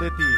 de ti.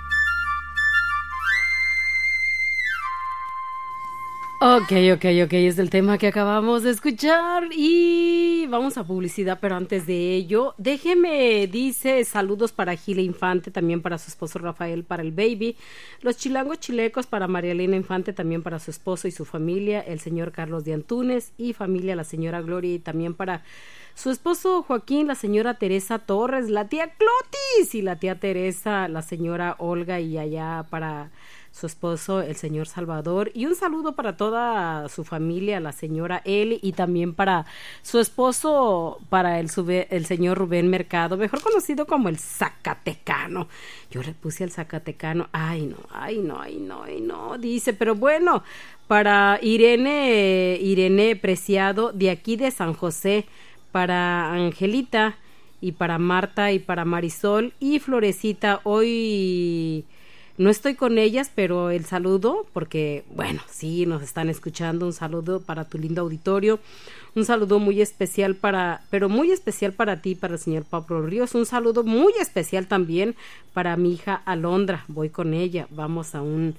Ok, es el tema que acabamos de escuchar y vamos a publicidad, pero antes de ello, déjeme, dice, saludos para Gila Infante, también para su esposo Rafael, para el baby, los chilangos chilecos para María Elena Infante, también para su esposo y su familia, el señor Carlos de Antunes y familia, la señora Gloria, y también para su esposo Joaquín, la señora Teresa Torres, la tía Clotis y la tía Teresa, la señora Olga, y allá para su esposo, el señor Salvador, y un saludo para toda su familia, la señora Eli, y también para su esposo, para el señor Rubén Mercado, mejor conocido como el Zacatecano. Yo le puse al Zacatecano, ay no, dice, pero bueno, para Irene Preciado, de aquí de San José, para Angelita, y para Marta, y para Marisol, y Florecita, hoy no estoy con ellas, pero el saludo, porque, bueno, sí, nos están escuchando, un saludo para tu lindo auditorio, un saludo muy especial pero muy especial para ti, para el señor Pablo Ríos, un saludo muy especial también para mi hija Alondra, voy con ella, vamos a un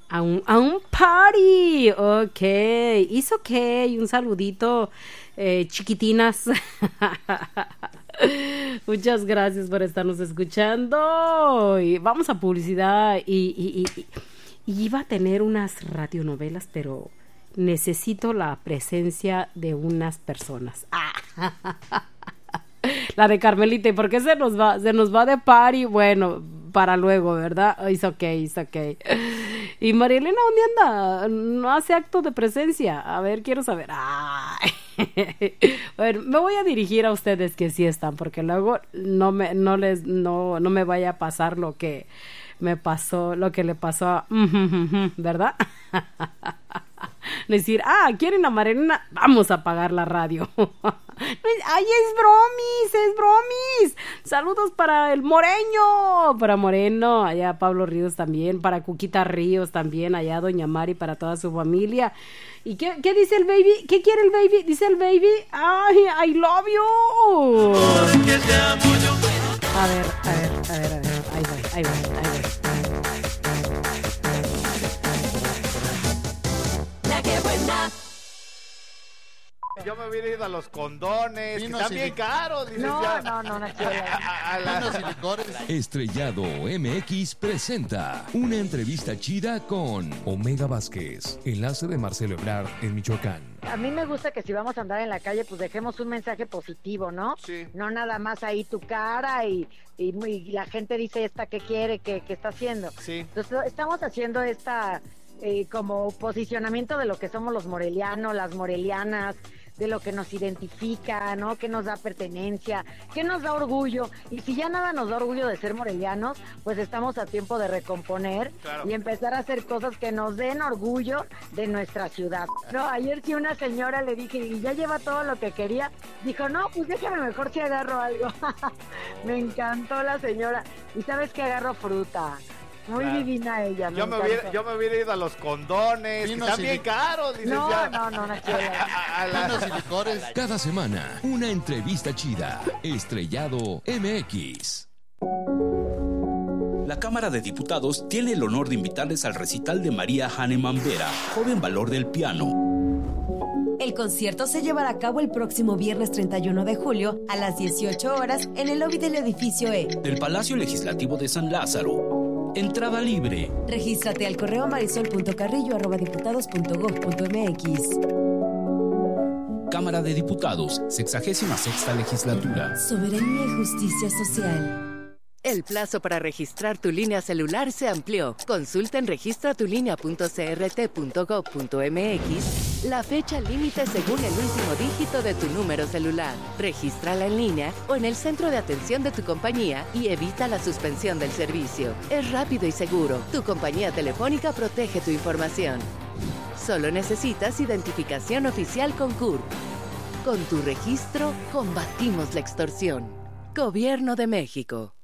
party, ok, it's okay, un saludito, chiquitinas. Muchas gracias por estarnos escuchando. Y vamos a publicidad y iba a tener unas radionovelas, pero necesito la presencia de unas personas. La de Carmelita, ¿por qué se nos va de party? Bueno, para luego, ¿verdad? It's okay. Y María Elena, ¿dónde anda? No hace acto de presencia. A ver, quiero saber. Ay. Bueno, me voy a dirigir a ustedes que sí están, porque luego no me vaya a pasar lo que le pasó a ¿verdad? Decir, quieren a María, vamos a apagar la radio. Ay, es bromis. Saludos para el Moreno, allá Pablo Ríos también, para Cuquita Ríos también, allá Doña Mari, para toda su familia. ¿Y qué dice el baby? ¿Qué quiere el baby? Dice el baby, ay, I love you. A ver, ahí voy. La que buena. Yo me hubiera ido a los condones, que están bien caros, licenciado. No quiero. Vinos y licores. Estrellado MX presenta una entrevista chida con Omega Vázquez, enlace de Marcelo Ebrard en Michoacán. A mí me gusta que si vamos a andar en la calle, pues dejemos un mensaje positivo, ¿no? Sí. No nada más ahí tu cara y la gente dice esta que quiere, que está haciendo. Sí. Entonces estamos haciendo esta como posicionamiento de lo que somos los morelianos, las morelianas, de lo que nos identifica, ¿no? Que nos da pertenencia, que nos da orgullo. Y si ya nada nos da orgullo de ser morelianos, pues estamos a tiempo de recomponer, claro, y empezar a hacer cosas que nos den orgullo de nuestra ciudad. No, ayer sí una señora le dije, y ya lleva todo lo que quería, dijo, no, pues déjame mejor si agarro algo. Me encantó la señora. ¿Y sabes qué? Agarro fruta. Muy divina ella. Yo me hubiera ido a los condones, que están bien caros, licenciado. No quiero. Vinos y licores. Cada semana, una entrevista chida. Estrellado MX. La Cámara de Diputados tiene el honor de invitarles al recital de María Hahnemann Vera, joven valor del piano. El concierto se llevará a cabo el próximo viernes 31 de julio a las 18 horas en el lobby del edificio E del Palacio Legislativo de San Lázaro. Entrada libre. Regístrate al correo marisol.carrillo@diputados.gov.mx. Cámara de Diputados, 66ª Legislatura. Soberanía y justicia social. El plazo para registrar tu línea celular se amplió. Consulta en registratulinea.crt.gov.mx la fecha límite según el último dígito de tu número celular. Regístrala en línea o en el centro de atención de tu compañía y evita la suspensión del servicio. Es rápido y seguro. Tu compañía telefónica protege tu información. Solo necesitas identificación oficial con CURP. Con tu registro, combatimos la extorsión. Gobierno de México.